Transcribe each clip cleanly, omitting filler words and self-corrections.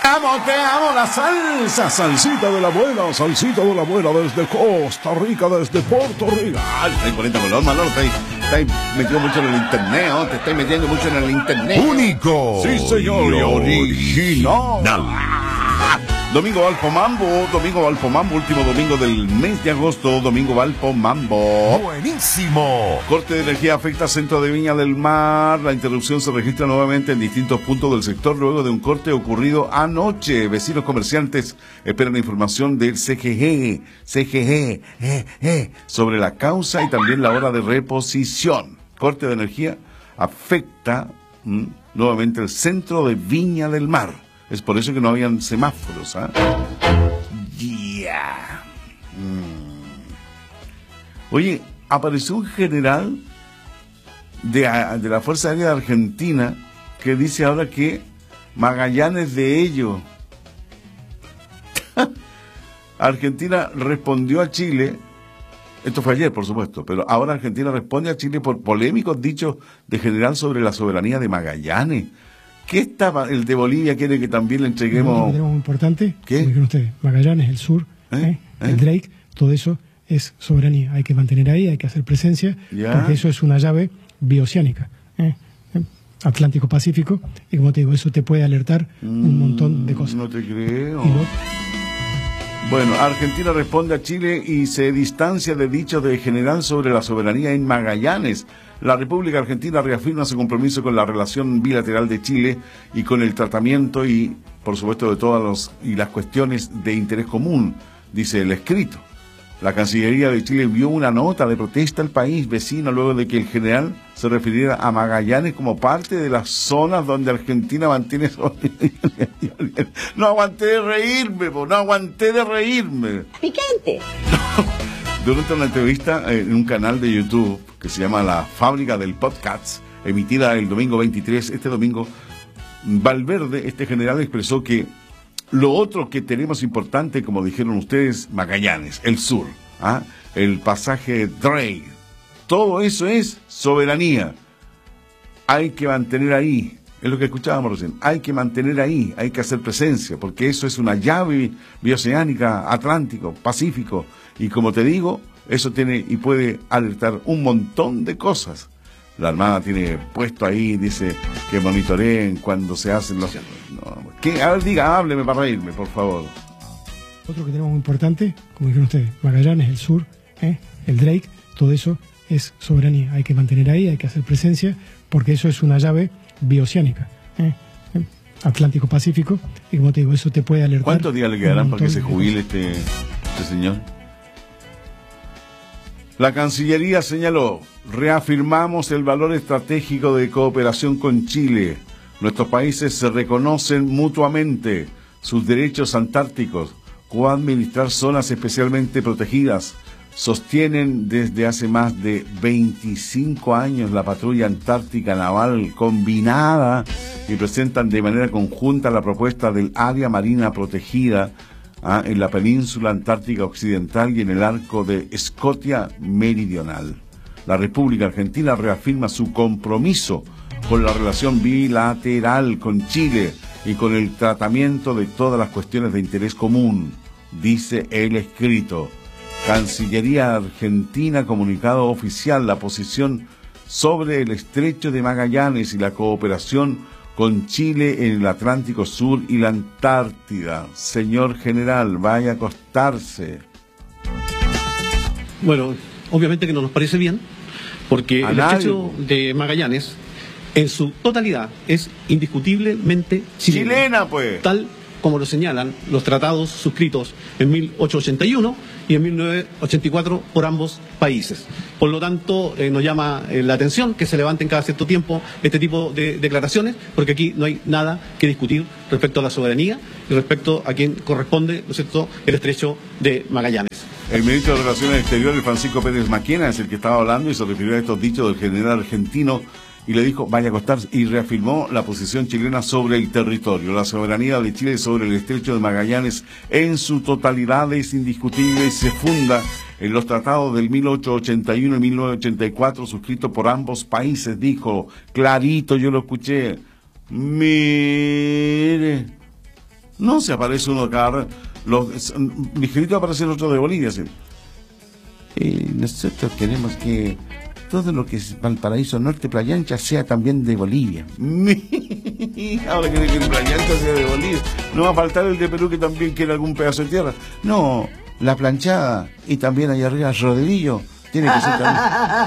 Te amo la salsa, salsita de la buena desde Costa Rica, desde Puerto Rico. Ay, estoy poniendo color, Manolo, estáis metido mucho en el internet, ¿no? Te estáis metiendo mucho en el internet. Único. Sí, señor, y original. Domingo Valpo Mambo, último domingo del mes de agosto, Domingo Valpo Mambo. Buenísimo. Corte de energía afecta centro de Viña del Mar. La interrupción se registra nuevamente en distintos puntos del sector luego de un corte ocurrido anoche. Vecinos comerciantes esperan información del CGG sobre la causa y también la hora de reposición. Corte de energía afecta nuevamente el centro de Viña del Mar. Es por eso que no habían semáforos, ¿ah? Yeah. Oye, apareció un general de la Fuerza Aérea de Argentina que dice ahora que Magallanes de ellos. Argentina respondió a Chile, esto fue ayer por supuesto, pero ahora Argentina responde a Chile por polémicos dichos de general sobre la soberanía de Magallanes. ¿Qué estaba? El de Bolivia quiere que también le entreguemos. Tenemos muy importante, ¿qué? Como dijeron ustedes, Magallanes, el sur, el Drake, todo eso es soberanía. Hay que mantener ahí, hay que hacer presencia, porque eso es una llave bioceánica, Atlántico-Pacífico, y como te digo, eso te puede alertar un montón de cosas. No te creo. Bueno, Argentina responde a Chile y se distancia de dichos de general sobre la soberanía en Magallanes. La República Argentina reafirma su compromiso con la relación bilateral de Chile y con el tratamiento y, por supuesto, de todas las cuestiones de interés común, dice el escrito. La Cancillería de Chile envió una nota de protesta al país vecino luego de que el general se refiriera a Magallanes como parte de las zonas donde Argentina mantiene soberanía. No aguanté de reírme, Picante. Durante una entrevista en un canal de YouTube que se llama La Fábrica del Podcast, emitida el domingo 23, este domingo, Valverde, este general, expresó que lo otro que tenemos importante, como dijeron ustedes, Magallanes, el sur, el pasaje Drake, todo eso es soberanía. Hay que mantener ahí, es lo que escuchábamos recién, hay que mantener ahí, hay que hacer presencia, porque eso es una llave bioceánica, Atlántico, Pacífico, y como te digo, eso tiene y puede alertar un montón de cosas. La Armada tiene puesto ahí, dice que monitoreen cuando se hacen los... A ver, diga, hábleme para reírme, por favor. Otro que tenemos muy importante, como dijeron ustedes, Magallanes, el sur, el Drake, todo eso es soberanía. Hay que mantener ahí, hay que hacer presencia, porque eso es una llave bioceánica, Atlántico-Pacífico, y como te digo, eso te puede alertar. ¿Cuántos días le quedarán para que se jubile este señor? La Cancillería señaló: reafirmamos el valor estratégico de cooperación con Chile. Nuestros países se reconocen mutuamente sus derechos antárticos, coadministrar zonas especialmente protegidas. Sostienen desde hace más de 25 años la patrulla antártica naval combinada y presentan de manera conjunta la propuesta del área marina protegida en la península antártica occidental y en el arco de Scotia meridional. La República Argentina reafirma su compromiso con la relación bilateral con Chile y con el tratamiento de todas las cuestiones de interés común, dice el escrito. Cancillería Argentina, comunicado oficial, la posición sobre el estrecho de Magallanes y la cooperación con Chile en el Atlántico Sur y la Antártida. Señor general, vaya a acostarse. Bueno, obviamente que no nos parece bien, porque el estrecho de Magallanes, en su totalidad, es indiscutiblemente chilena, pues. Tal como lo señalan los tratados suscritos en 1881 y en 1984 por ambos países. Por lo tanto, nos llama la atención que se levanten cada cierto tiempo este tipo de declaraciones, porque aquí no hay nada que discutir respecto a la soberanía y respecto a quien corresponde, ¿no es cierto?, el estrecho de Magallanes. El ministro de Relaciones Exteriores, Francisco Pérez Maquena, es el que estaba hablando y se refirió a estos dichos del general argentino y le dijo, vaya a acostarse, y reafirmó la posición chilena sobre el territorio. La soberanía de Chile sobre el estrecho de Magallanes en su totalidad es indiscutible y se funda en los tratados del 1881 y 1984 suscritos por ambos países, dijo clarito, yo lo escuché. Mire, No, se aparece uno cada ligerito aparece el otro de Bolivia, sí. Nosotros queremos que todo lo que es Valparaíso Norte, Playa Ancha, sea también de Bolivia. Ahora quiere que Playa Ancha sea de Bolivia. No va a faltar el de Perú que también quiere algún pedazo de tierra. No, la planchada y también allá arriba el rodelillo tiene que ser también.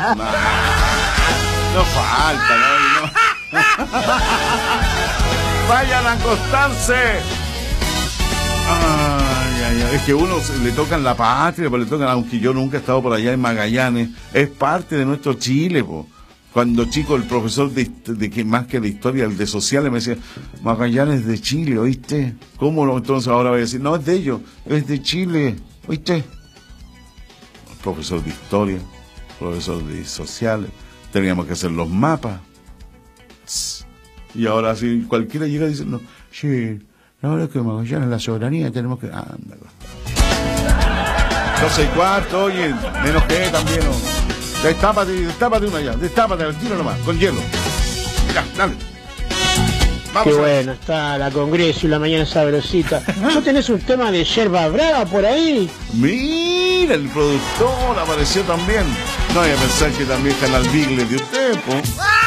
No falta, no. Vayan a acostarse. Es que uno le tocan la patria, pero le tocan, aunque yo nunca he estado por allá en Magallanes, es parte de nuestro Chile, po. Cuando chico el profesor de que más que la historia, el de sociales, me decía, Magallanes de Chile, ¿oíste? ¿Cómo lo? Entonces ahora voy a decir, no, es de ellos, es de Chile, ¿oíste? Profesor de historia, profesor de sociales, teníamos que hacer los mapas. Y ahora si cualquiera llega diciendo, sí, ahora que Magallanes la soberanía tenemos que... Anda, 12:15, oye, menos que también, ¿no? Destápate una ya, destápate al tiro nomás, con hielo. Mira, dale. Vamos. Qué bueno, está la Congreso y la mañana sabrosita. ¿No tenés un tema de yerba brava por ahí? Mira, el productor apareció también. No voy a pensar que también está en el Bigler de usted, po.